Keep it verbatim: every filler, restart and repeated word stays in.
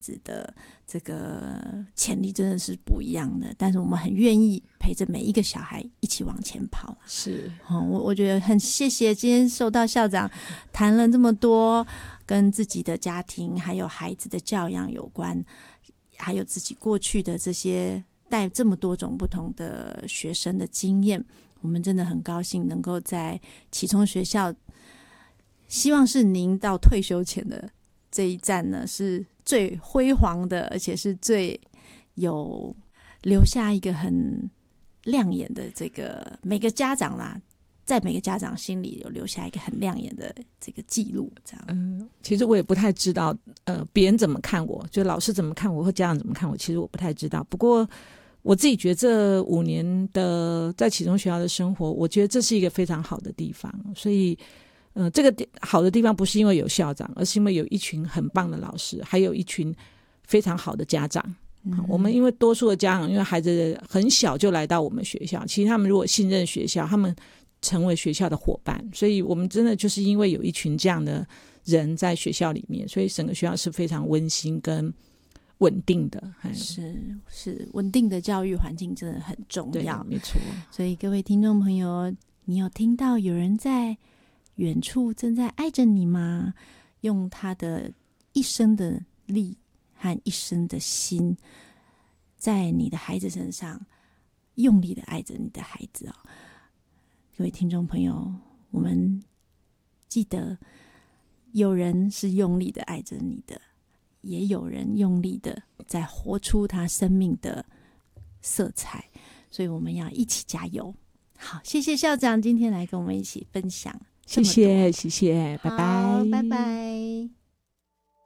子的这个潜力真的是不一样的，但是我们很愿意陪着每一个小孩一起往前跑。 是、 哦、我, 我觉得很谢谢今天受到校长谈了这么多跟自己的家庭还有孩子的教养有关，还有自己过去的这些带这么多种不同的学生的经验，我们真的很高兴能够在启聪学校，希望是您到退休前的这一站呢是最辉煌的，而且是最有留下一个很亮眼的这个每个家长啦，在每个家长心里有留下一个很亮眼的这个记录这样。 嗯，其实我也不太知道呃，别人怎么看我，就老师怎么看我或家长怎么看我，其实我不太知道。不过我自己觉得这五年的在启聪学校的生活，我觉得这是一个非常好的地方。所以呃，这个好的地方不是因为有校长，而是因为有一群很棒的老师，还有一群非常好的家长。嗯、我们因为多数的家长因为孩子很小就来到我们学校，其实他们如果信任学校，他们成为学校的伙伴，所以我们真的就是因为有一群这样的人在学校里面，所以整个学校是非常温馨跟稳定的。 是是稳定的教育环境真的很重要， 没错。 所以各位听众朋友，你有听到有人在远处正在爱着你吗？用他的一生的力和一生的心，在你的孩子身上用力的爱着你的孩子哦。各位听众朋友，我们记得有人是用力的爱着你的，也有人用力的在活出他生命的色彩，所以我们要一起加油。好，谢谢校长今天来跟我们一起分享， 谢谢谢谢，拜拜拜拜。